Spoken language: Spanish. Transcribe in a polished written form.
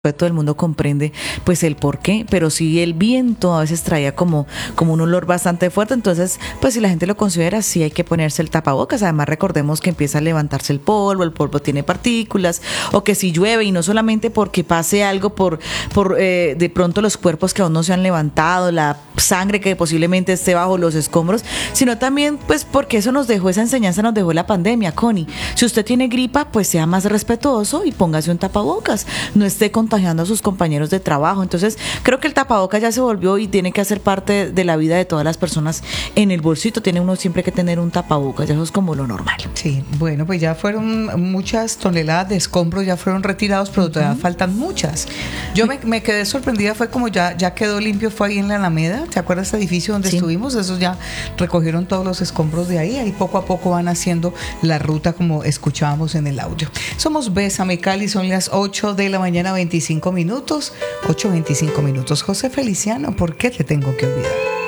todo el mundo comprende pues el por qué, pero sí el viento a veces traía como un olor bastante fuerte, entonces pues si la gente lo considera sí hay que ponerse el tapabocas. Además recordemos que empieza a levantarse el polvo tiene partículas, o que si llueve, y no solamente porque pase algo por de pronto los cuerpos que aún no se han levantado, la sangre que posiblemente esté bajo los escombros, sino también pues porque esa enseñanza nos dejó la pandemia, Connie. Si usted tiene gripa, pues sea más respetuoso y póngase un tapabocas, no esté contagiando a sus compañeros de trabajo. Entonces creo que el tapabocas ya se volvió y tiene que hacer parte de la vida de todas las personas. En el bolsito tiene uno siempre que tener un tapabocas, ya eso es como lo normal. Sí, bueno, pues ya fueron muchas toneladas de escombros, ya fueron retirados, pero todavía faltan muchas. Yo me quedé sorprendida, fue como ya quedó limpio, fue ahí en la Alameda, ¿te acuerdas ese edificio donde estuvimos? Esos ya recogieron todos los escombros de ahí poco a poco van haciendo la ruta como escuchábamos en el audio. Somos Bésame Cali, son las 8 de la mañana, 25 minutos, 8:25 minutos. José Feliciano, ¿por qué te tengo que olvidar?